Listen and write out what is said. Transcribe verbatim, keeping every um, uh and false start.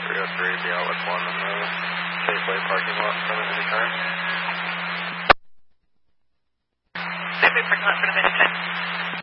three oh three, be outlet one in the Safeway parking lot in front of anytime. Safeway parking lot in front of anytime.